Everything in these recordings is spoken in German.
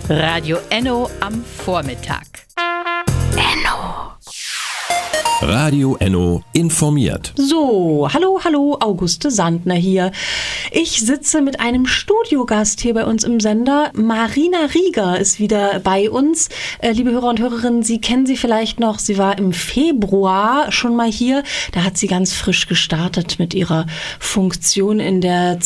Radio Enno am Vormittag. Radio Enno informiert. So, hallo, Auguste Sandner hier. Ich sitze mit einem Studiogast hier bei uns im Sender. Marina Rieger ist wieder bei uns. Liebe Hörer und Hörerinnen, Sie kennen sie vielleicht noch. Sie war im Februar schon mal hier. Da hat sie ganz frisch gestartet mit ihrer Funktion in der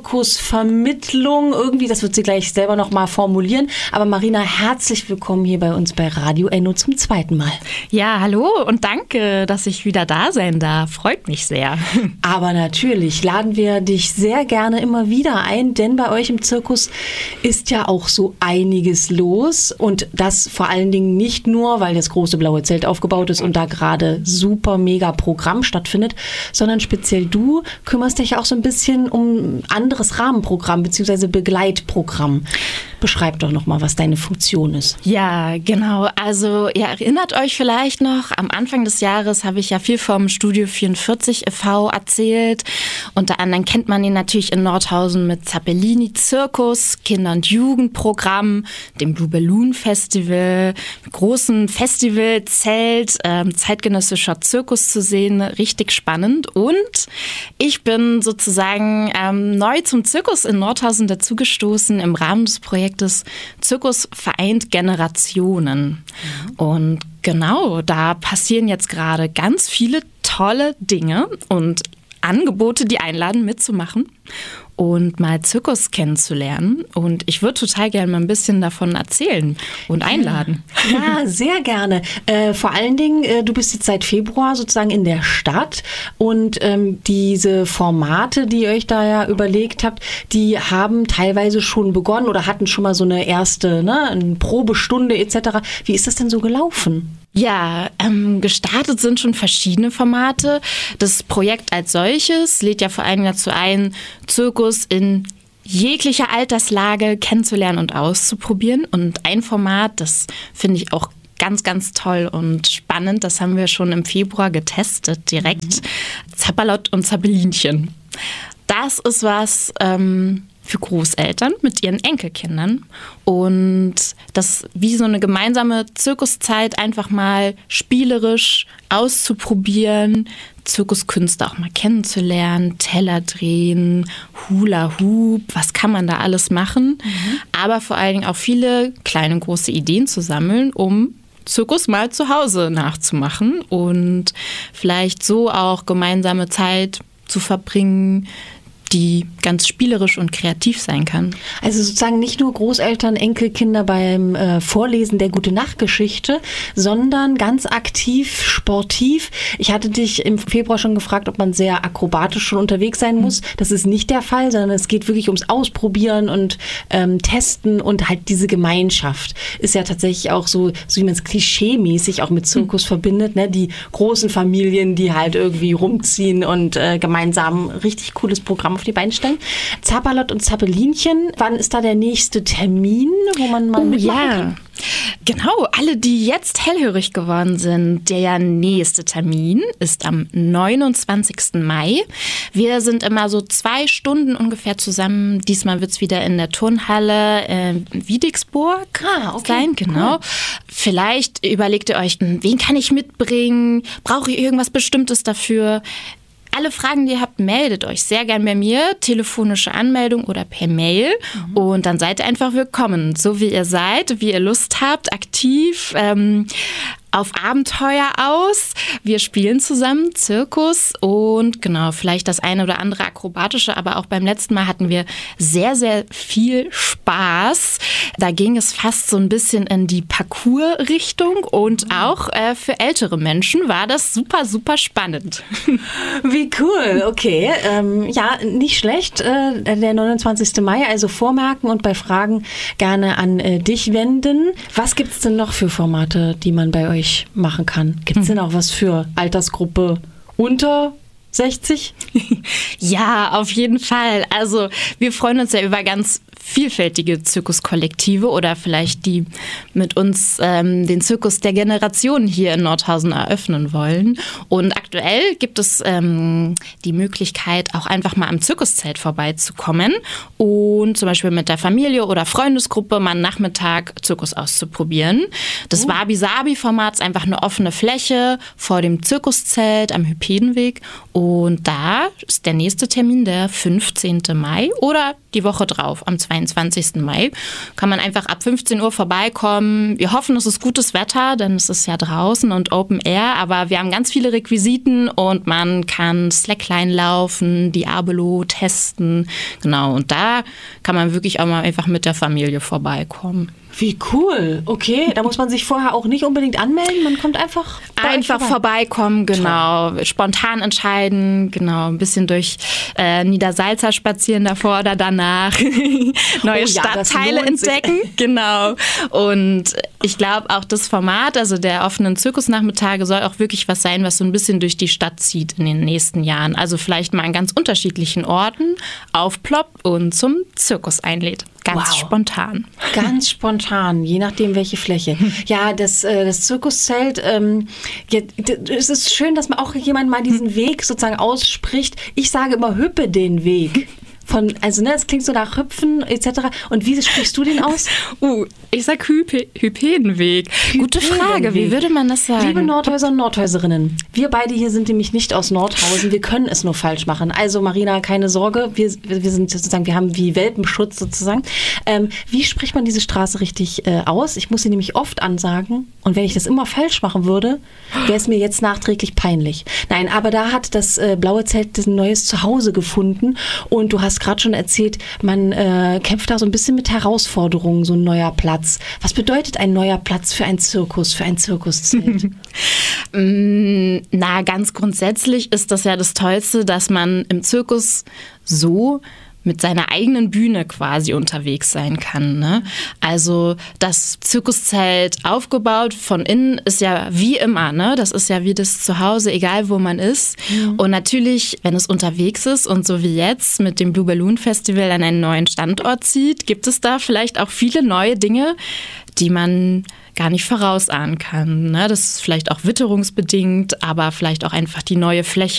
Zirkusvermittlung. Irgendwie, das wird sie gleich selber noch mal formulieren. Aber Marina, herzlich willkommen hier bei uns bei Radio Enno zum zweiten Mal. Ja, hallo und danke, dass ich wieder da sein darf. Freut mich sehr. Aber natürlich laden wir dich sehr gerne immer wieder ein, denn bei euch im Zirkus ist ja auch so einiges los. Und das vor allen Dingen nicht nur, weil das große blaue Zelt aufgebaut ist und da gerade super mega Programm stattfindet, sondern speziell du kümmerst dich auch so ein bisschen um anderes Rahmenprogramm bzw. Begleitprogramm. Beschreib doch nochmal, was deine Funktion ist. Ja, genau. Also ihr erinnert euch vielleicht noch, am Anfang des Jahres habe ich ja viel vom Studio 44 e.V. erzählt. Unter anderem kennt man ihn natürlich in Nordhausen mit Zappellini Zirkus, Kinder- und Jugendprogramm, dem Blue Balloon Festival, großen Festivalzelt, zeitgenössischer Zirkus zu sehen, richtig spannend. Und ich bin sozusagen neu zum Zirkus in Nordhausen dazugestoßen im Rahmen des Projektes Zirkus vereint Generationen. Und genau, da passieren jetzt gerade ganz viele tolle Dinge und Angebote, die einladen, mitzumachen und mal Zirkus kennenzulernen. Und ich würde total gerne mal ein bisschen davon erzählen und einladen. Ja, sehr gerne. Vor allen Dingen, du bist jetzt seit Februar sozusagen in der Stadt und diese Formate, die ihr euch da ja überlegt habt, die haben teilweise schon begonnen oder hatten schon mal so eine erste eine Probestunde etc. Wie ist das denn so gelaufen? Ja, gestartet sind schon verschiedene Formate. Das Projekt als solches lädt ja vor allem dazu ein, Zirkus in jeglicher Alterslage kennenzulernen und auszuprobieren. Und ein Format, das finde ich auch ganz, ganz toll und spannend, das haben wir schon im Februar getestet direkt. Zappalott und Zappelinchen. Das ist was für Großeltern mit ihren Enkelkindern und das wie so eine gemeinsame Zirkuszeit einfach mal spielerisch auszuprobieren, Zirkuskünste auch mal kennenzulernen, Teller drehen, Hula Hoop, was kann man da alles machen, aber vor allen Dingen auch viele kleine und große Ideen zu sammeln, um Zirkus mal zu Hause nachzumachen und vielleicht so auch gemeinsame Zeit zu verbringen, die ganz spielerisch und kreativ sein kann. Also sozusagen nicht nur Großeltern, Enkelkinder beim Vorlesen der Gute-Nacht-Geschichte, sondern ganz aktiv, sportiv. Ich hatte dich im Februar schon gefragt, ob man sehr akrobatisch schon unterwegs sein muss. Das ist nicht der Fall, sondern es geht wirklich ums Ausprobieren und Testen und halt diese Gemeinschaft ist ja tatsächlich auch so wie man es klischee-mäßig auch mit Zirkus verbindet, ne? Die großen Familien, die halt irgendwie rumziehen und gemeinsam richtig cooles Programm auf die Beine stellen. Zappalott und Zappelinchen, wann ist da der nächste Termin, wo man mal mitmachen kann? Genau, alle, die jetzt hellhörig geworden sind, der nächste Termin ist am 29. Mai. Wir sind immer so 2 Stunden ungefähr zusammen. Diesmal wird es wieder in der Turnhalle Wiedixburg sein. Genau. Cool. Vielleicht überlegt ihr euch, wen kann ich mitbringen? Brauche ich irgendwas Bestimmtes dafür? Alle Fragen, die ihr habt, meldet euch sehr gern bei mir, telefonische Anmeldung oder per Mail und dann seid ihr einfach willkommen, so wie ihr seid, wie ihr Lust habt, aktiv, auf Abenteuer aus. Wir spielen zusammen Zirkus und genau, vielleicht das eine oder andere Akrobatische, aber auch beim letzten Mal hatten wir sehr, sehr viel Spaß. Da ging es fast so ein bisschen in die Parcours-Richtung und auch für ältere Menschen war das super, super spannend. Wie cool, okay. Ja, nicht schlecht. Der 29. Mai, also vormerken und bei Fragen gerne an dich wenden. Was gibt es denn noch für Formate, die man bei euch machen kann? Gibt es denn auch was für Altersgruppe unter 60? Ja, auf jeden Fall. Also wir freuen uns ja über ganz vielfältige Zirkuskollektive oder vielleicht die mit uns den Zirkus der Generationen hier in Nordhausen eröffnen wollen. Und aktuell gibt es die Möglichkeit, auch einfach mal am Zirkuszelt vorbeizukommen und zum Beispiel mit der Familie oder Freundesgruppe mal einen Nachmittag Zirkus auszuprobieren. Das Wabi-Sabi-Format ist einfach eine offene Fläche vor dem Zirkuszelt am Hypädenweg. Und da ist der nächste Termin der 15. Mai oder die Woche drauf, am 22. Mai. Kann man einfach ab 15 Uhr vorbeikommen. Wir hoffen, es ist gutes Wetter, denn es ist ja draußen und Open Air. Aber wir haben ganz viele Requisiten und man kann Slackline laufen, Diabolo testen. Genau, und da kann man wirklich auch mal einfach mit der Familie vorbeikommen. Wie cool. Okay, da muss man sich vorher auch nicht unbedingt anmelden. Man kommt einfach vorbeikommen, genau. Toll. Spontan entscheiden, genau. Ein bisschen durch Niedersalza spazieren davor oder danach. Neue Stadtteile entdecken. Genau. Und ich glaube auch das Format, also der offenen Zirkusnachmittage, soll auch wirklich was sein, was so ein bisschen durch die Stadt zieht in den nächsten Jahren. Also vielleicht mal an ganz unterschiedlichen Orten aufploppt und zum Zirkus einlädt. Ganz spontan. Ganz spontan, je nachdem welche Fläche. Ja, das Zirkuszelt, es ist schön, dass man auch jemand mal diesen Weg sozusagen ausspricht. Ich sage immer, hüppe den Weg. Es klingt so nach Hüpfen etc. Und wie sprichst du den aus? Ich sag Hypädenweg. Gute Frage, wie würde man das sagen? Liebe Nordhäuser und Nordhäuserinnen, wir beide hier sind nämlich nicht aus Nordhausen, wir können es nur falsch machen. Also Marina, keine Sorge, wir sind sozusagen, wir haben wie Welpenschutz sozusagen. Wie spricht man diese Straße richtig aus? Ich muss sie nämlich oft ansagen und wenn ich das immer falsch machen würde, wäre es mir jetzt nachträglich peinlich. Nein, aber da hat das Blaue Zelt ein neues Zuhause gefunden und du hast gerade schon erzählt, man kämpft da so ein bisschen mit Herausforderungen, so ein neuer Platz. Was bedeutet ein neuer Platz für einen Zirkus, für ein Zirkuszelt? Ganz grundsätzlich ist das ja das Tollste, dass man im Zirkus so mit seiner eigenen Bühne quasi unterwegs sein kann. Ne? Also das Zirkuszelt aufgebaut von innen ist ja wie immer, ne? Das ist ja wie das Zuhause, egal wo man ist. Mhm. Und natürlich, wenn es unterwegs ist und so wie jetzt mit dem Blue Balloon Festival an einen neuen Standort zieht, gibt es da vielleicht auch viele neue Dinge, die man gar nicht vorausahnen kann. Ne? Das ist vielleicht auch witterungsbedingt, aber vielleicht auch einfach die neue Fläche